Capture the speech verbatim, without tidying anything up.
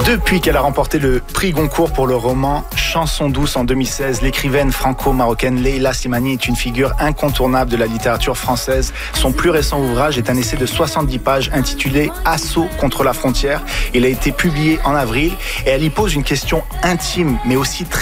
Depuis qu'elle a remporté le prix Goncourt pour le roman Chanson douce en deux mille seize, l'écrivaine franco-marocaine Leila Slimani est une figure incontournable de la littérature française. Son plus récent ouvrage est un essai de soixante-dix pages intitulé Assaut contre la frontière. Il a été publié en avril et elle y pose une question intime mais aussi très